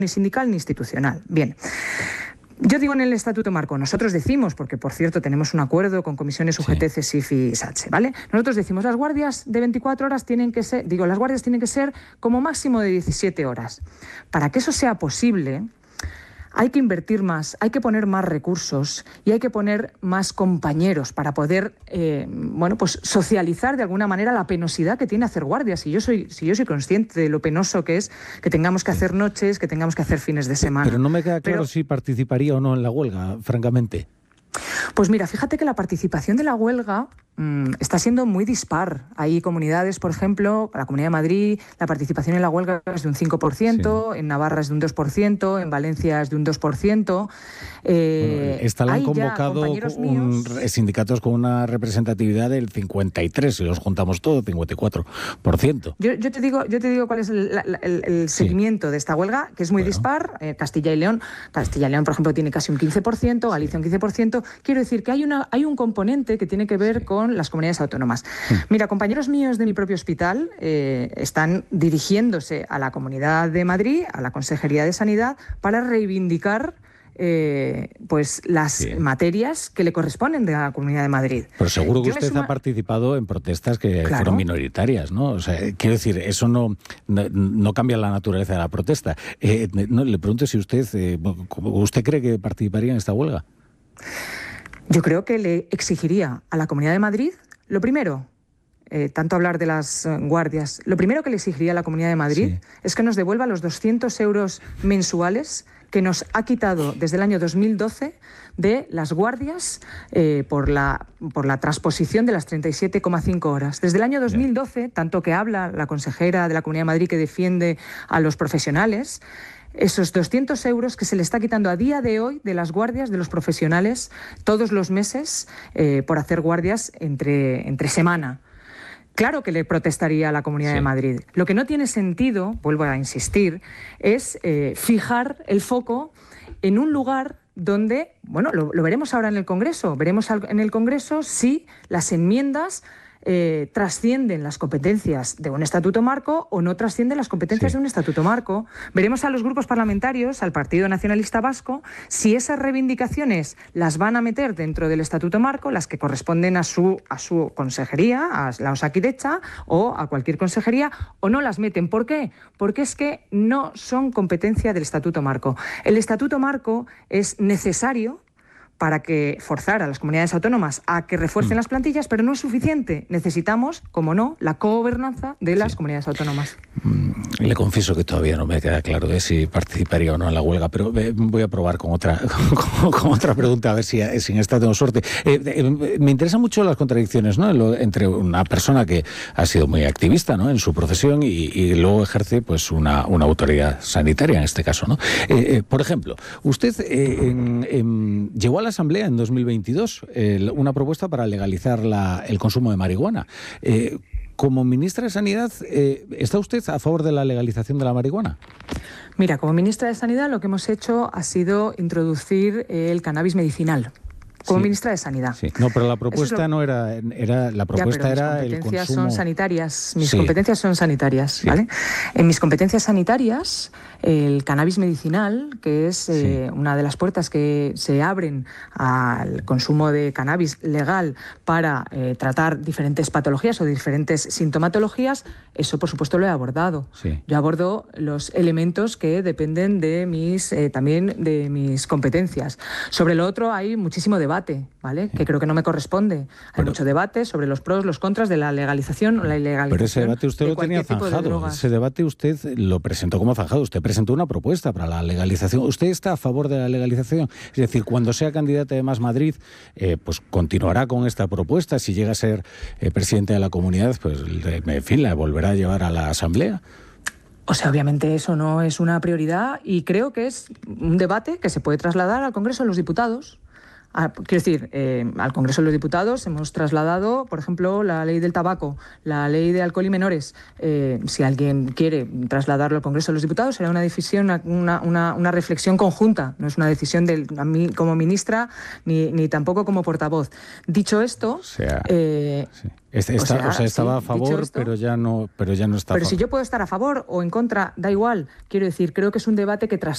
ni sindical ni institucional. Bien. Yo digo en el Estatuto Marco, nosotros decimos, porque por cierto tenemos un acuerdo con comisiones UGT, CESIF y SATSE, ¿vale? Nosotros decimos, las guardias de 24 horas tienen que ser, las guardias tienen que ser como máximo de 17 horas. Para que eso sea posible, hay que invertir más, hay que poner más recursos y hay que poner más compañeros para poder, pues socializar de alguna manera la penosidad que tiene hacer guardias. Si yo soy consciente de lo penoso que es que tengamos que hacer noches, que tengamos que hacer fines de semana. Pero no me queda claro si participaría o no en la huelga, francamente. Pues mira, fíjate que la participación de la huelga está siendo muy dispar. Hay comunidades, por ejemplo, la Comunidad de Madrid, la participación en la huelga es de un 5%, en Navarra es de un 2%, en Valencia es de un 2%. Esta la han convocado sindicatos con una representatividad del 53%, si los juntamos todos, 54%. Yo te digo cuál es el seguimiento de esta huelga, que es muy dispar. Castilla y León, por ejemplo, tiene casi un 15%, Galicia un 15%. Quiero decir que hay un componente que tiene que ver con las comunidades autónomas. Mira, compañeros míos de mi propio hospital están dirigiéndose a la Comunidad de Madrid, a la Consejería de Sanidad, para reivindicar las materias que le corresponden de la Comunidad de Madrid. Pero seguro que usted ha participado en protestas que fueron minoritarias, ¿no? O sea, quiero decir, eso no cambia la naturaleza de la protesta. Le pregunto si ¿usted cree que participaría en esta huelga? Yo creo que le exigiría a la Comunidad de Madrid, lo primero, tanto hablar de las guardias, lo primero que le exigiría a la Comunidad de Madrid es que nos devuelva los 200 euros mensuales que nos ha quitado desde el año 2012 de las guardias por la transposición de las 37,5 horas. Desde el año 2012, tanto que habla la consejera de la Comunidad de Madrid que defiende a los profesionales, esos 200 euros que se le está quitando a día de hoy de las guardias de los profesionales todos los meses por hacer guardias entre semana. Claro que le protestaría a la Comunidad de Madrid. Lo que no tiene sentido, vuelvo a insistir, es fijar el foco en un lugar donde, lo veremos ahora en el Congreso, veremos en el Congreso si las enmiendas trascienden las competencias de un estatuto marco o no trascienden las competencias de un estatuto marco. Veremos a los grupos parlamentarios, al Partido Nacionalista Vasco, si esas reivindicaciones las van a meter dentro del estatuto marco, las que corresponden a su consejería, a la Osakidecha o a cualquier consejería, o no las meten. ¿Por qué? Porque es que no son competencia del estatuto marco. El estatuto marco es necesario para que forzar a las comunidades autónomas a que refuercen las plantillas, pero no es suficiente. Necesitamos, como no, la cogobernanza de las comunidades autónomas. Le confieso que todavía no me queda claro de si participaría o no en la huelga, pero voy a probar con otra pregunta, a ver si en esta tengo suerte. Me interesan mucho las contradicciones, ¿no?, entre una persona que ha sido muy activista, ¿no?, en su profesión y luego ejerce pues una autoridad sanitaria en este caso, ¿no? Por ejemplo, usted llegó a la Asamblea en 2022 una propuesta para legalizar el consumo de marihuana. Como ministra de Sanidad, ¿está usted a favor de la legalización de la marihuana? Mira, como ministra de Sanidad lo que hemos hecho ha sido introducir el cannabis medicinal. Como ministra de Sanidad. Sí. No, pero la propuesta no era la propuesta era el consumo. Mis competencias son sanitarias, ¿vale? En mis competencias sanitarias, el cannabis medicinal, que es una de las puertas que se abren al consumo de cannabis legal para tratar diferentes patologías o diferentes sintomatologías, eso por supuesto lo he abordado. Yo abordo los elementos que dependen de también de mis competencias. Sobre lo otro hay muchísimo debate, ¿vale? Que creo que no me corresponde. Hay mucho debate sobre los pros, los contras de la legalización o la ilegalización. Pero ese debate usted lo tenía zanjado. Ese debate usted lo presentó como zanjado. Usted presentó una propuesta para la legalización. ¿Usted está a favor de la legalización? Es decir, cuando sea candidata de Más Madrid, pues continuará con esta propuesta. Si llega a ser presidente de la comunidad, pues en fin, la volverá a llevar a la Asamblea. O sea, obviamente eso no es una prioridad y creo que es un debate que se puede trasladar al Congreso de los Diputados. Quiero decir, al Congreso de los Diputados hemos trasladado, por ejemplo, la ley del tabaco, la ley de alcohol y menores. Si alguien quiere trasladarlo al Congreso de los Diputados, será una decisión, una reflexión conjunta. No es una decisión de mí como ministra ni tampoco como portavoz. Dicho esto... estaba a favor, pero ya no está a favor. Pero si yo puedo estar a favor o en contra, da igual. Quiero decir, creo que es un debate que